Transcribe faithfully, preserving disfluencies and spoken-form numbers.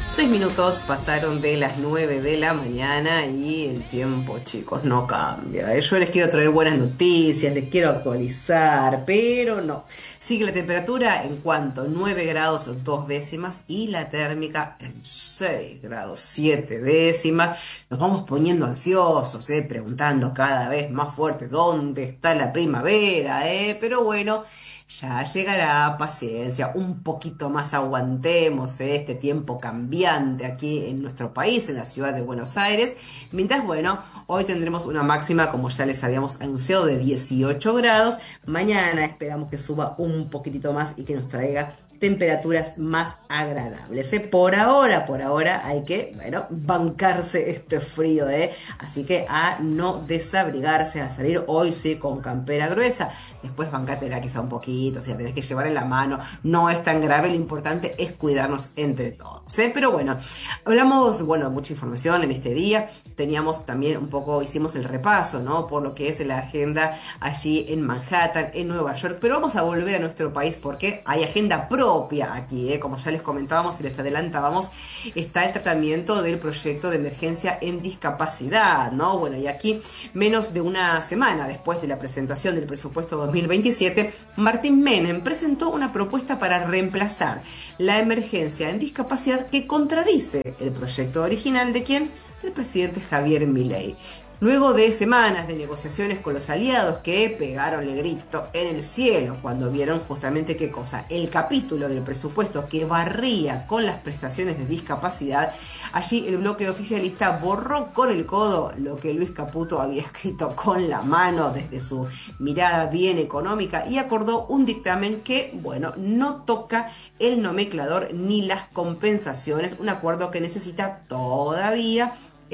Seis minutos pasaron de las nueve de la mañana y el tiempo, chicos, no cambia. Eh, Yo les quiero traer buenas noticias, les quiero actualizar, pero no. Sigue la temperatura en cuanto nueve grados dos décimas y la térmica en seis grados siete décimas. Nos vamos poniendo ansiosos, eh, preguntando cada vez más fuerte dónde está la primavera, eh, pero bueno. Ya llegará, paciencia, un poquito más aguantemos eh, este tiempo cambiante aquí en nuestro país, en la ciudad de Buenos Aires. Mientras, bueno, hoy tendremos una máxima, como ya les habíamos anunciado, de dieciocho grados. Mañana esperamos que suba un poquitito más y que nos traiga temperaturas más agradables. ¿eh? Por ahora, por ahora hay que, bueno, bancarse este frío, ¿eh? Así que a no desabrigarse, a salir hoy sí con campera gruesa. Después bancátela quizá un poquito, o sea, tenés que llevar en la mano. No es tan grave, lo importante es cuidarnos entre todos, ¿eh? Pero bueno, hablamos, bueno, mucha información en este día. Teníamos también un poco, hicimos el repaso, ¿no? Por lo que es la agenda allí en Manhattan, en Nueva York. Pero vamos a volver a nuestro país porque hay agenda propia aquí, ¿eh? Como ya les comentábamos y les adelantábamos, está el tratamiento del proyecto de emergencia en discapacidad, ¿no? Bueno, y aquí, menos de una semana después de la presentación del presupuesto dos mil veintisiete, Martín Menem presentó una propuesta para reemplazar la emergencia en discapacidad que contradice el proyecto original de quién, del presidente Javier Milei. Luego de semanas de negociaciones con los aliados que pegaronle grito en el cielo cuando vieron justamente qué cosa, el capítulo del presupuesto que barría con las prestaciones de discapacidad, allí el bloque oficialista borró con el codo lo que Luis Caputo había escrito con la mano desde su mirada bien económica y acordó un dictamen que, bueno, no toca el nomenclador ni las compensaciones, un acuerdo que necesita todavía